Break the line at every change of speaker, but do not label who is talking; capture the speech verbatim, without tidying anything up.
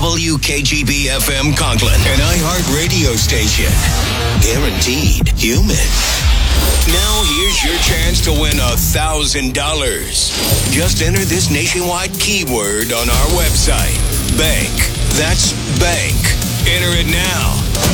W K G B F M Conklin, an iHeart radio station. Guaranteed human. Now here's your chance to win a thousand dollars. Just enter this nationwide keyword on our website. Bank. That's bank. Enter it now.